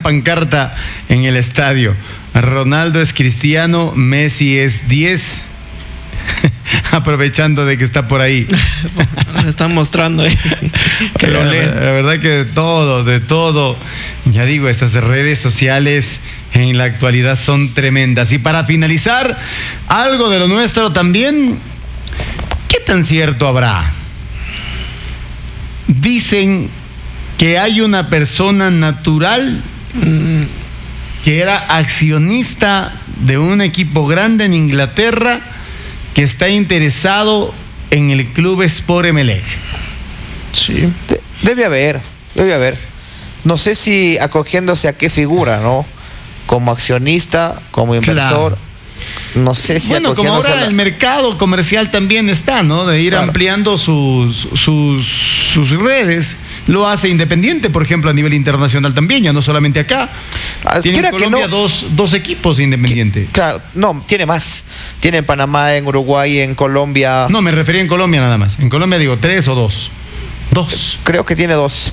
pancarta en el estadio. Ronaldo es Cristiano, Messi es 10. Aprovechando de que está por ahí. Lo están mostrando que lo leen. La verdad que de todo. Ya digo, estas redes sociales en la actualidad son tremendas. Y para finalizar, algo de lo nuestro también. ¿Qué tan cierto habrá? Dicen que hay una persona natural que era accionista de un equipo grande en Inglaterra que está interesado en el club Sport Emelec. Sí. Debe haber. No sé si acogiéndose a qué figura, ¿no? Como accionista, como inversor. Claro. No sé si bueno, como ahora el mercado comercial también está, ¿no? De ir ampliando sus redes. Lo hace Independiente, por ejemplo, a nivel internacional también, ya no solamente acá. Tiene en Colombia dos equipos Independiente. Claro, no, tiene más. Tiene en Panamá, en Uruguay, en Colombia. No, me refería en Colombia nada más. En Colombia digo 3 o 2. 2. Creo que tiene 2.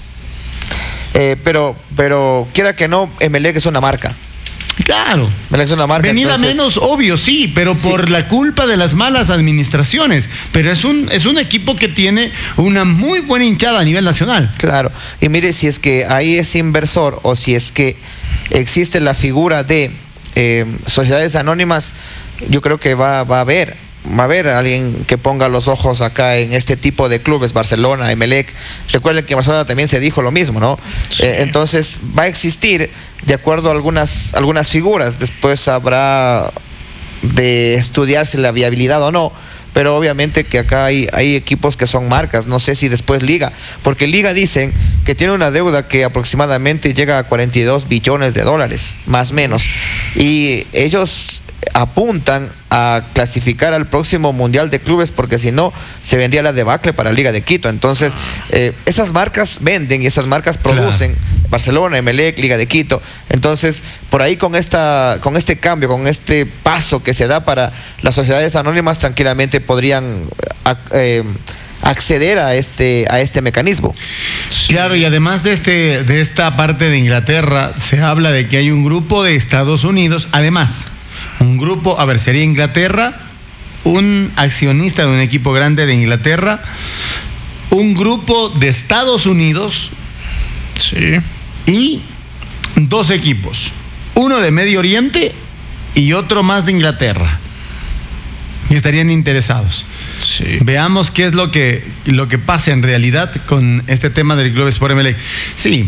Pero quiera que no, Emelec es una marca. Claro. Es una marca, venida entonces, menos, obvio, sí, pero sí, por la culpa de las malas administraciones. Pero es un equipo que tiene una muy buena hinchada a nivel nacional. Claro. Y mire, si es que ahí es inversor o si es que existe la figura de sociedades anónimas, yo creo que va a haber alguien que ponga los ojos acá en este tipo de clubes, Barcelona, Emelec. Recuerden que en Barcelona también se dijo lo mismo, ¿no? Sí. Entonces va a existir de acuerdo a algunas figuras. Después habrá de estudiarse la viabilidad o no, pero obviamente que acá hay equipos que son marcas. No sé si después Liga, porque Liga dicen que tiene una deuda que aproximadamente llega a 42 billones de dólares, más o menos, y ellos apuntan a clasificar al próximo Mundial de Clubes, porque si no, se vendría la debacle para Liga de Quito. Entonces, esas marcas venden y esas marcas producen. Claro. Barcelona, Emelec, Liga de Quito. Entonces, por ahí con este cambio, con este paso que se da para las sociedades anónimas, tranquilamente podrían acceder a este mecanismo. Claro, y además de esta parte de Inglaterra, se habla de que hay un grupo de Estados Unidos, además, un grupo, sería Inglaterra, un accionista de un equipo grande de Inglaterra, un grupo de Estados Unidos, sí, y 2 equipos, uno de Medio Oriente y otro más de Inglaterra, y estarían interesados. Sí. Veamos qué es lo que pasa en realidad con este tema del Club Sport Emelec. Sí,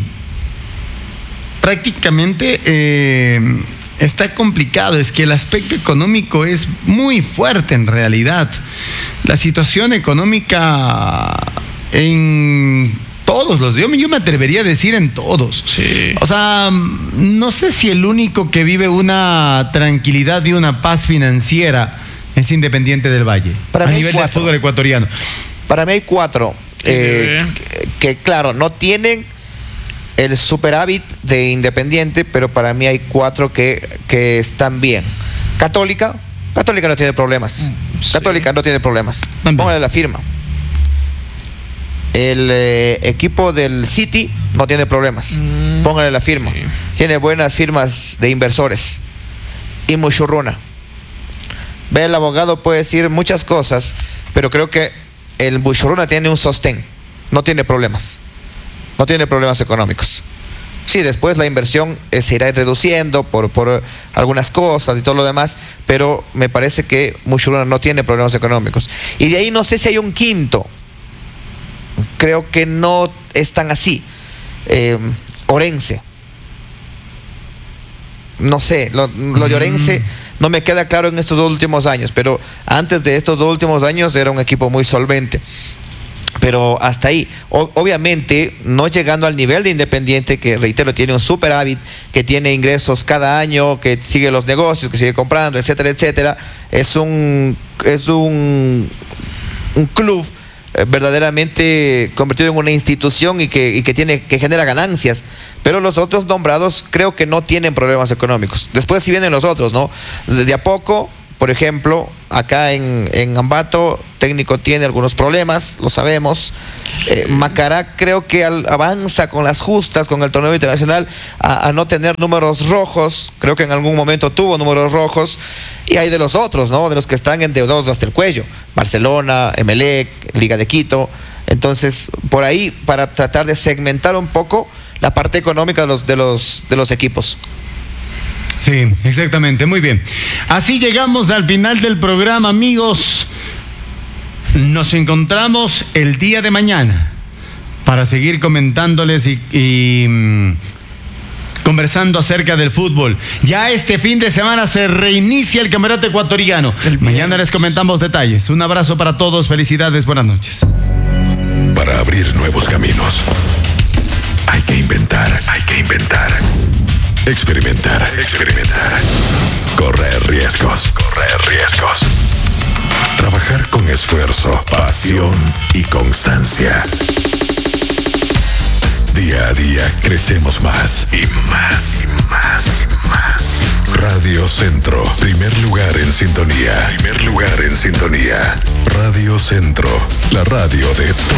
prácticamente está complicado. Es que el aspecto económico es muy fuerte en realidad. La situación económica en todos los, yo me atrevería a decir en todos. Sí. O sea, no sé si el único que vive una tranquilidad y una paz financiera es Independiente del Valle, para a mí nivel del fútbol ecuatoriano. Para mí hay 4 que claro, no tienen el superávit de Independiente, pero para mí hay 4 que están bien. Católica no tiene problemas. Sí. Católica no tiene problemas. Póngale la firma. El equipo del City no tiene problemas. Póngale la firma. Sí. Tiene buenas firmas de inversores. Y Muchurruna. Ve, el abogado puede decir muchas cosas, pero creo que el Muchurruna tiene un sostén. No tiene problemas. No tiene problemas económicos. Sí, después la inversión se irá reduciendo por algunas cosas y todo lo demás, pero me parece que Muchurruna no tiene problemas económicos. Y de ahí no sé si hay un quinto. Creo que no es tan así. Orense. No sé, lo de Orense no me queda claro en estos 2 últimos años, pero antes de estos 2 últimos años era un equipo muy solvente. Pero hasta ahí, obviamente no llegando al nivel de Independiente, que reitero, tiene un superávit, que tiene ingresos cada año, que sigue los negocios, que sigue comprando, etcétera, etcétera. Es un club verdaderamente convertido en una institución y que genera ganancias. Pero los otros nombrados creo que no tienen problemas económicos. Después si vienen los otros, ¿no? De a poco, por ejemplo, acá en Ambato, técnico tiene algunos problemas, lo sabemos. Macará creo que avanza con las justas, con el torneo internacional, a no tener números rojos. Creo que en algún momento tuvo números rojos. Y hay de los otros, ¿no? De los que están endeudados hasta el cuello. Barcelona, Emelec, Liga de Quito. Entonces, por ahí, para tratar de segmentar un poco la parte económica de los equipos. Sí, exactamente, muy bien. Así llegamos al final del programa, amigos. Nos encontramos el día de mañana para seguir comentándoles y conversando acerca del fútbol. Ya este fin de semana se reinicia el campeonato ecuatoriano. Mañana les comentamos detalles. Un abrazo para todos, felicidades, buenas noches. Para abrir nuevos caminos, hay que inventar, experimentar, correr riesgos. Trabajar con esfuerzo, pasión y constancia. Día a día crecemos más y más. Radio Centro, primer lugar en sintonía. Radio Centro, la radio de todos.